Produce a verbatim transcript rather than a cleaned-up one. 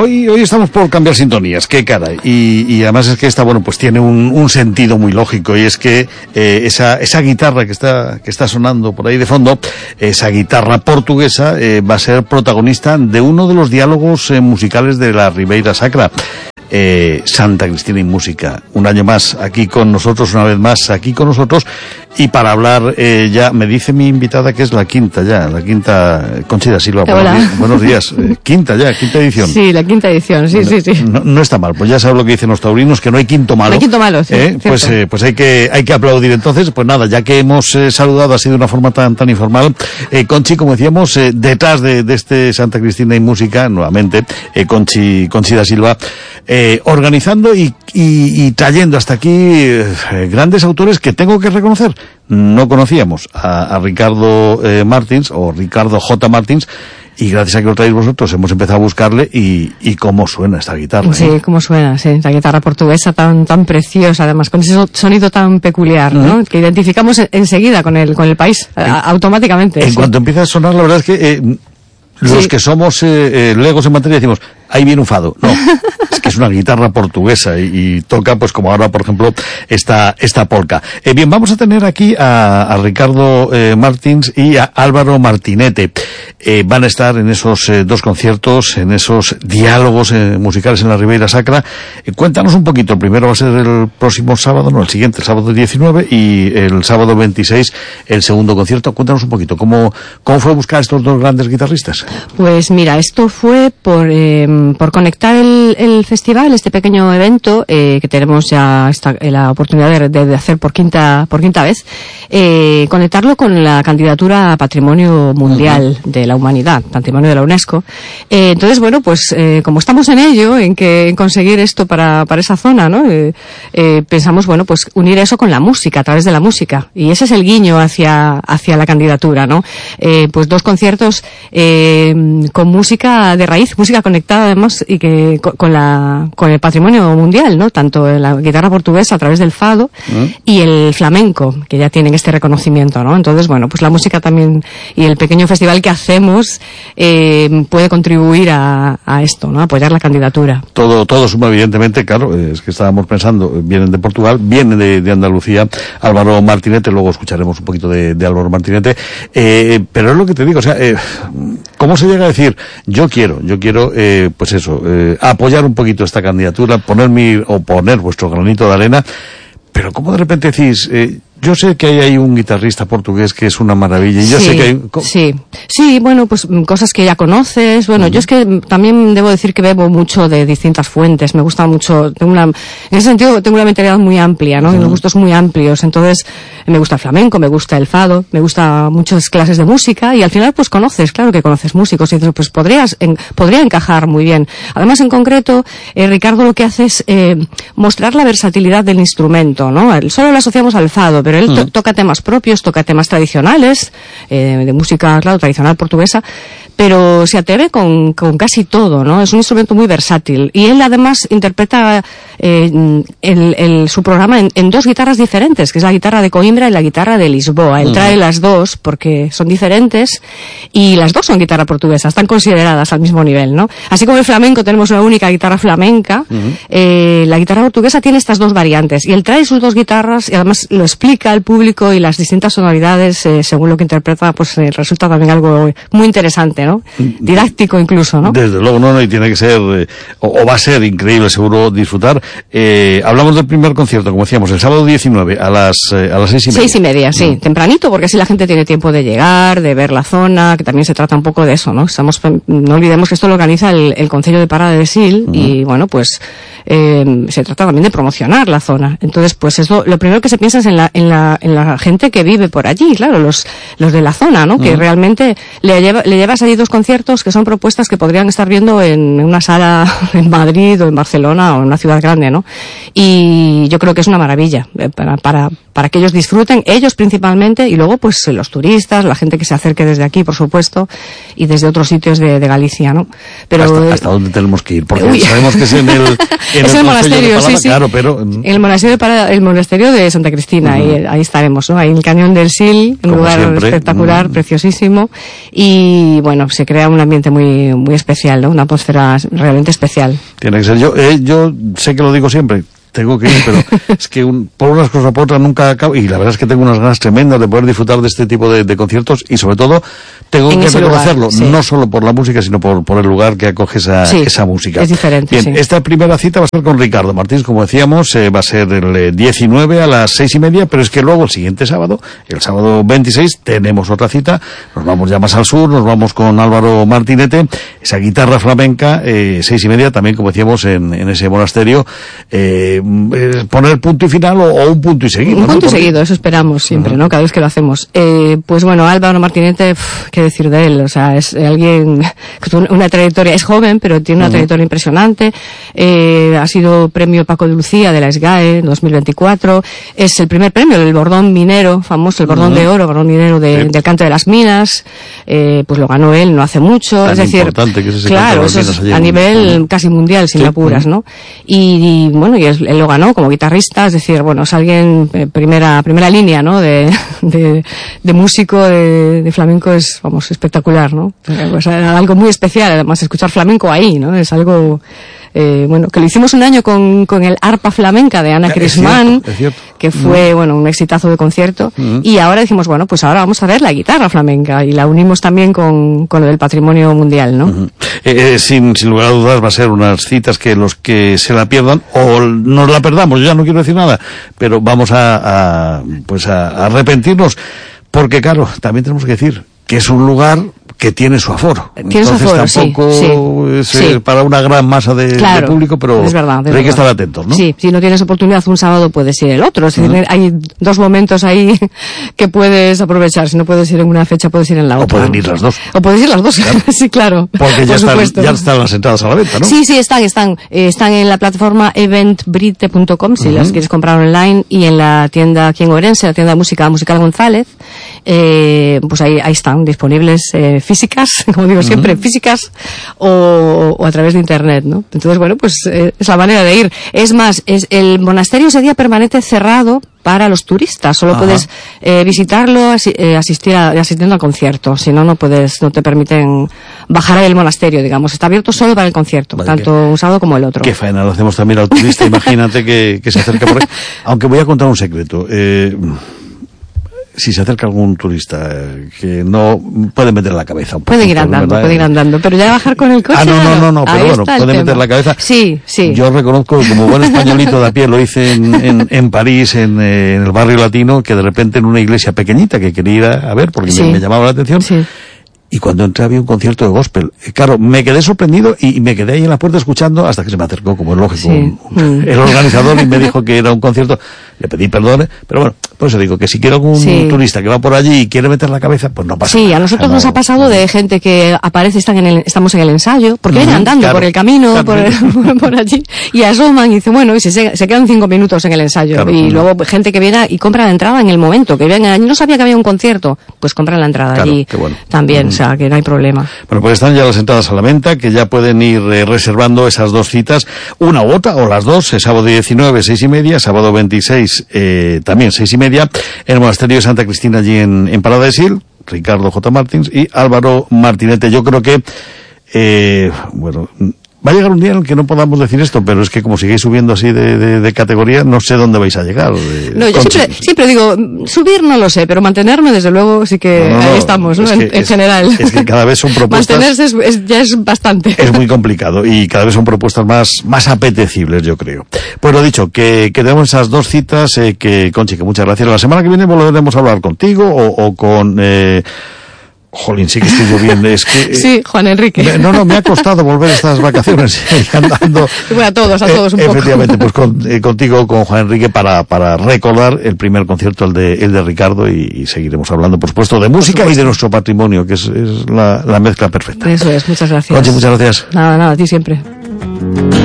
Hoy, hoy estamos por cambiar sintonías, qué caray. Y, y además es que esta, bueno, pues tiene un, un sentido muy lógico, y es que eh, esa, esa guitarra que está, que está sonando por ahí de fondo, esa guitarra portuguesa, eh, va a ser protagonista de uno de los diálogos eh, musicales de la Ribeira Sacra. Eh, Santa Cristina y Música, un año más aquí con nosotros, una vez más aquí con nosotros, y para hablar eh, ya, me dice mi invitada que es la quinta ya, la quinta, Conchi da Silva. Hola. Buenos días, buenos días. Eh, quinta ya, quinta edición. Sí, la quinta edición, sí, no, sí, sí. No, no está mal, pues ya sabes lo que dicen los taurinos, que no hay quinto malo. No hay quinto malo, sí. ¿Eh? Pues, eh, pues hay que, hay que aplaudir. Entonces, pues nada, ya que hemos eh, saludado así de una forma tan, tan informal, eh, Conchi, como decíamos, eh, detrás de, de este Santa Cristina y Música, nuevamente, eh, Conchi, Conchi da Silva, eh, organizando Y, y, y trayendo hasta aquí eh, grandes autores que tengo que reconocer. No conocíamos a, a Ricardo eh, Martins, o Ricardo J. Martins, y gracias a que lo traéis vosotros hemos empezado a buscarle, y, y cómo suena esta guitarra. Sí, ¿eh? cómo suena, sí, la guitarra portuguesa tan tan preciosa, además, con ese sonido tan peculiar, ¿no? Uh-huh. Que identificamos enseguida con el con el país, en, a, automáticamente. En sí. cuanto empieza a sonar, la verdad es que eh, los sí. que somos eh, eh, legos en materia decimos, ahí viene un fado. No, es que es una guitarra portuguesa y, y toca, pues como ahora, por ejemplo, esta esta polca. Eh, bien, vamos a tener aquí a, a Ricardo eh, Martins y a Álvaro Martinete. Eh, van a estar en esos eh, dos conciertos, en esos diálogos eh, musicales en la Ribeira Sacra. Eh, cuéntanos un poquito. El primero va a ser el próximo sábado, no, el siguiente, el sábado diecinueve, y el sábado veintiséis, el segundo concierto. Cuéntanos un poquito, ¿cómo, cómo fue buscar a estos dos grandes guitarristas? Pues mira, esto fue por... Eh, por conectar el, el festival, este pequeño evento eh, que tenemos ya esta, la oportunidad de, de, de hacer por quinta por quinta vez, eh, conectarlo con la candidatura a Patrimonio Mundial uh-huh. de la Humanidad, Patrimonio de la UNESCO. Eh, entonces, bueno, pues eh, como estamos en ello, en que en conseguir esto para para esa zona, ¿no? Eh, eh, pensamos, bueno, pues unir eso con la música, a través de la música, y ese es el guiño hacia hacia la candidatura, ¿no? Eh, pues dos conciertos eh, con música de raíz, música conectada además, y que con la con el patrimonio mundial, ¿no? Tanto la guitarra portuguesa a través del fado ¿Mm? y el flamenco, que ya tienen este reconocimiento, ¿no? Entonces, bueno, pues la música también y el pequeño festival que hacemos eh, puede contribuir a, a esto, ¿no? A apoyar la candidatura. Todo todo suma, evidentemente, claro, es que estábamos pensando, vienen de Portugal, vienen de, de Andalucía, Álvaro Martinete, luego escucharemos un poquito de, de Álvaro Martinete, eh, pero es lo que te digo, o sea, eh, ¿cómo se llega a decir, yo quiero, yo quiero, eh, pues eso, eh, apoyar un poquito esta candidatura, poner mi, o poner vuestro granito de arena, pero cómo de repente decís, eh, yo sé que hay ahí un guitarrista portugués que es una maravilla, y yo sí, sé que hay... Sí, sí, bueno, pues cosas que ya conoces, bueno, uh-huh. yo es que también debo decir que bebo mucho de distintas fuentes, me gusta mucho, tengo una, en ese sentido tengo una mentalidad muy amplia, ¿no? Uh-huh. Y mis gustos muy amplios, entonces me gusta el flamenco, me gusta el fado, me gusta muchas clases de música, y al final pues conoces, claro que conoces músicos, y dices, pues podrías, en, podría encajar muy bien. Además, en concreto, eh, Ricardo lo que hace es eh, mostrar la versatilidad del instrumento, ¿no? Solo lo asociamos al fado, pero él to- toca temas propios, toca temas tradicionales, eh, de música, claro, tradicional portuguesa, pero se atreve con, con casi todo, ¿no? Es un instrumento muy versátil. Y él además interpreta eh, el, el, su programa en, en dos guitarras diferentes, que es la guitarra de Coimbra y la guitarra de Lisboa. Él uh-huh. trae las dos porque son diferentes, y las dos son guitarra portuguesa, están consideradas al mismo nivel, ¿no? Así como el flamenco tenemos una única guitarra flamenca, uh-huh. eh, la guitarra portuguesa tiene estas dos variantes, y él trae sus dos guitarras y además lo explica al público, y las distintas sonoridades, eh, según lo que interpreta, pues eh, resulta también algo muy interesante, ¿no? Didáctico incluso, ¿no? Desde luego, no, no, y tiene que ser, eh, o, o va a ser increíble, seguro, disfrutar. Eh, hablamos del primer concierto, como decíamos, el sábado diecinueve, a las, eh, a las seis y media. Seis y media, sí, mm. tempranito, porque así la gente tiene tiempo de llegar, de ver la zona, que también se trata un poco de eso, ¿no? Estamos, no olvidemos que esto lo organiza el, el Concello de Parada de Sil, mm. y bueno, pues, eh, se trata también de promocionar la zona. Entonces, pues eso, lo primero que se piensa es en la, en la, en la gente que vive por allí, claro, los, los de la zona, ¿no? Mm. Que realmente le lleva, le llevas allí dos conciertos que son propuestas que podrían estar viendo en una sala en Madrid o en Barcelona o en una ciudad grande, ¿no? Y yo creo que es una maravilla eh, para, para, para que ellos disfruten, ellos principalmente, y luego pues los turistas, la gente que se acerque desde aquí, por supuesto, y desde otros sitios de, de Galicia, ¿no? Pero ¿Hasta, hasta dónde tenemos que ir? Porque uy. sabemos que es en el, en es el, el monasterio, Palama, sí, sí. Claro, pero... El monasterio, para, el monasterio de Santa Cristina, uh-huh. y eh, ahí estaremos, ¿no? Ahí en el Cañón del Sil, un Como lugar siempre. espectacular, mm. preciosísimo, y bueno, se crea un ambiente muy muy especial, ¿no? Una atmósfera realmente especial. Tiene que ser. Yo, eh, yo sé que lo digo siempre, tengo que ir, pero es que un, por unas cosas o por otras nunca acabo, y la verdad es que tengo unas ganas tremendas de poder disfrutar de este tipo de, de conciertos, y sobre todo tengo en que reconocerlo, lugar, sí. no solo por la música, sino por, por el lugar que acoge esa, sí, esa música. Es diferente. Bien, sí. Esta primera cita va a ser con Ricardo Martins, como decíamos, eh, va a ser el eh, diecinueve a las seis y media, pero es que luego el siguiente sábado, el sábado veintiséis, tenemos otra cita, nos vamos ya más al sur, nos vamos con Álvaro Martinete, esa guitarra flamenca, eh, seis y media, también como decíamos en, en ese monasterio, eh, eh, poner punto y final o, o un punto y seguido. Un ¿no? punto y Porque... seguido, eso esperamos siempre, uh-huh. ¿no? Cada vez que lo hacemos. Eh, pues bueno, Álvaro Martinete, pff, qué decir de él, o sea, es alguien con una trayectoria, es joven, pero tiene una uh-huh. trayectoria impresionante, eh, ha sido premio Paco de Lucía de la SGAE en dos mil veinticuatro, es el primer premio, el bordón minero, famoso, el bordón uh-huh. de oro, bordón minero de, sí. del canto de las minas, eh, pues lo ganó él no hace mucho, Tan es decir, importante que es ese claro, eso es a nivel uh-huh. casi mundial, sin sí. apuras, ¿no? Y, y bueno, y él, él lo ganó como guitarrista, es decir, bueno, es alguien, eh, primera, primera línea, ¿no? De, de, de músico, de, de flamenco, es, vamos, espectacular, ¿no? Pues algo muy especial, además, escuchar flamenco ahí, ¿no? Es algo, eh, bueno, que lo hicimos un año con, con el arpa flamenca de Ana es Crismán, cierto, es cierto. que fue, uh-huh. bueno, un exitazo de concierto, uh-huh. y ahora decimos, bueno, pues ahora vamos a ver la guitarra flamenca, y la unimos también con, con lo del patrimonio mundial, ¿no? Uh-huh. eh, eh, sin, sin lugar a dudas va a ser unas citas que los que se la pierdan, o nos la perdamos, yo ya no quiero decir nada, pero vamos a, a pues a, a arrepentirnos, porque claro, también tenemos que decir que es un lugar que tiene su aforo. Tiene Entonces su aforo, tampoco sí, es sí. eh, para una gran masa de, claro, de público, pero, es verdad, es pero hay verdad. que estar atentos, ¿no? Sí, si no tienes oportunidad un sábado puedes ir el otro. Es decir, uh-huh. hay dos momentos ahí que puedes aprovechar. Si no puedes ir en una fecha, puedes ir en la o otra. O pueden ir las dos. O puedes ir las dos, claro. sí, claro. Porque ya están, ya están las entradas a la venta, ¿no? Sí, sí, están, están. Eh, están en la plataforma eventbrite punto com, si uh-huh. las quieres comprar online, y en la tienda aquí en Orense, la tienda de música Musical González, eh, pues ahí, ahí están disponibles eh, físicas, como digo siempre, uh-huh. físicas o, o a través de internet, ¿no? Entonces, bueno, pues eh, es la manera de ir. Es más, es el monasterio ese día permanece cerrado para los turistas. Solo Ajá. puedes eh, visitarlo asi- eh, asistir a, asistiendo al concierto. Si no, no puedes, no te permiten bajar al monasterio, digamos. Está abierto solo para el concierto, vale, tanto que, un sábado como el otro. Qué faena lo hacemos también al turista. Imagínate que, que se acerca por ahí. Aunque voy a contar un secreto. Eh, si se acerca algún turista eh, que no puede meter la cabeza un poco, puede ir andando, ¿verdad? puede ir andando, pero ya bajar con el coche. Ah, no, no, no, no, pero ahí bueno, puede meter la cabeza. Sí, sí. Yo reconozco que como buen españolito de a pie lo hice en, en, en París, en, eh, en el barrio latino, que de repente en una iglesia pequeñita que quería ir a, a ver porque sí. me, me llamaba la atención. Sí. Y cuando entré había un concierto de gospel. Claro, me quedé sorprendido y, y me quedé ahí en la puerta escuchando hasta que se me acercó, como es lógico, sí. un, el organizador y me dijo que era un concierto. Le pedí perdón, pero bueno, por eso digo que si quiere algún sí. turista que va por allí y quiere meter la cabeza, pues no pasa sí, nada. Sí, a nosotros no, nos ha pasado no. de gente que aparece, están en el, estamos en el ensayo, porque uh-huh, vienen andando claro, por el camino, claro. por, el, por allí, y asoman y dicen, bueno, y se, se quedan cinco minutos en el ensayo. Claro, y uh-huh. luego gente que viene y compra la entrada en el momento, que viene, no sabía que había un concierto, pues compran la entrada claro, allí bueno. también, uh-huh. o sea, que no hay problema. Bueno, pues están ya las entradas a la venta, que ya pueden ir eh, reservando esas dos citas, una u otra, o las dos, el sábado diecinueve, seis y media, sábado veintiséis, eh, también seis y media, en el monasterio de Santa Cristina, allí en, en Parada de Sil, Ricardo J. Martins y Álvaro Martinete. Yo creo que, eh, bueno, va a llegar un día en el que no podamos decir esto, pero es que como seguís subiendo así de, de, de categoría, no sé dónde vais a llegar. De, no, yo siempre, siempre digo, subir no lo sé, pero mantenerme desde luego sí que no, no, ahí estamos, ¿no? En, en es, general. Es que cada vez son propuestas... Mantenerse es, es, ya es bastante. Es muy complicado y cada vez son propuestas más, más apetecibles, yo creo. Pues lo dicho, que, que tenemos esas dos citas, eh, que, Conchi, que muchas gracias. La semana que viene volveremos a hablar contigo o, o con... Eh, Jolín, sí que estoy yo bien, es que... Sí, Juan Enrique. Me, no, no, me ha costado volver estas vacaciones andando... Bueno, a todos, a todos un eh, poco. Efectivamente, pues con, eh, contigo, con Juan Enrique, para, para recordar el primer concierto, el de, el de Ricardo, y, y seguiremos hablando, por supuesto, de música y de nuestro patrimonio, que es, es la, la mezcla perfecta. Eso es, muchas gracias. Conchi, muchas gracias. Nada, nada, a ti siempre.